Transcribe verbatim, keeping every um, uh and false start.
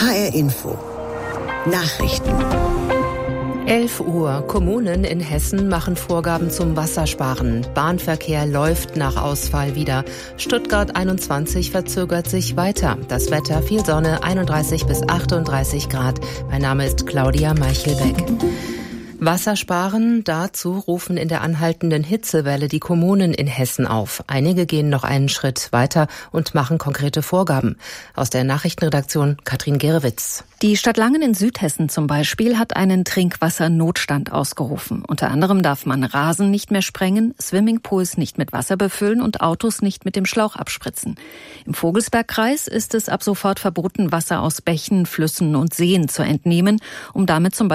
H R Info. Nachrichten. elf Uhr. Kommunen in Hessen machen Vorgaben zum Wassersparen. Bahnverkehr läuft nach Ausfall wieder. Stuttgart einundzwanzig verzögert sich weiter. Das Wetter, viel Sonne, einunddreißig bis achtunddreißig Grad. Mein Name ist Claudia Meichelbeck. Wassersparen, dazu rufen in der anhaltenden Hitzewelle die Kommunen in Hessen auf. Einige gehen noch einen Schritt weiter und machen konkrete Vorgaben. Aus der Nachrichtenredaktion Katrin Gerewitz. Die Stadt Langen in Südhessen zum Beispiel hat einen Trinkwassernotstand ausgerufen. Unter anderem darf man Rasen nicht mehr sprengen, Swimmingpools nicht mit Wasser befüllen und Autos nicht mit dem Schlauch abspritzen. Im Vogelsbergkreis ist es ab sofort verboten, Wasser aus Bächen, Flüssen und Seen zu entnehmen, um damit zum Beispiel